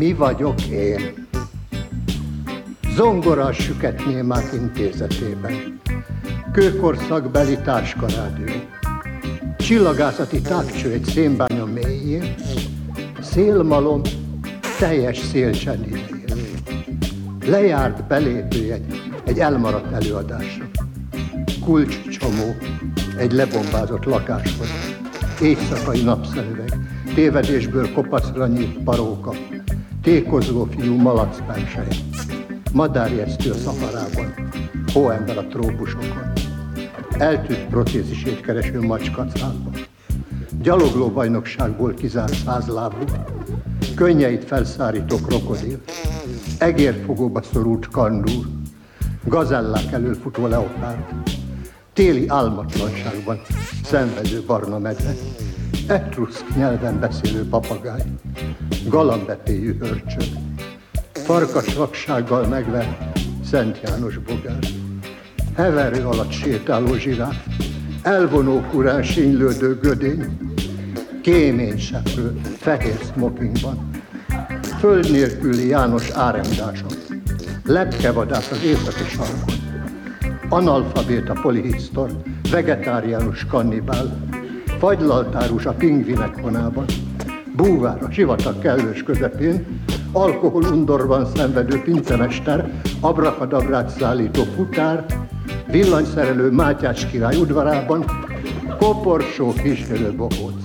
mi vagyok én. Zongora a Süket Némák Intézetében, kőkorszakbeli táskarádió, csillagászati távcső egy szénbánya mélyén, szélmalom teljes szélcsenidén. Lejárt belépő egy elmaradt előadásra, kulcscsomó egy lebombázott lakáshoz, éjszakai napszemüveg, tévedésből kopaszra nyílt paróka, tékozó fiú malacpensely, madárjesztő a szaharában, hóember a trópusokon, eltűnt protézisét kereső macskacálban, gyalogló bajnokságból kizárt 100 lábú, könnyeit felszárító krokodil, egérfogóba szorult kandúr, gazellák elől futó leopárd, téli álmatlanságban szenvedő barna medve, etruszk nyelven beszélő papagáj, galambepéjű hörcsög, farkas vaksággal megvert Szent János bogár, heverő alatt sétáló zsiráf, elvonó kurán sínylődő gödény, kéményseprő fehér smokingban, föld nélküli János árendások, lepkevadász az északi sarkon, analfabéta polihisztor, vegetáriánus kannibál, fagylaltárus a pingvinek vonában, búvár a sivatag kellős közepén, alkoholundorban szenvedő pincemester, abrakadabrát szállító futár, villanyszerelő Mátyás király udvarában, koporsó kísérő bohóc,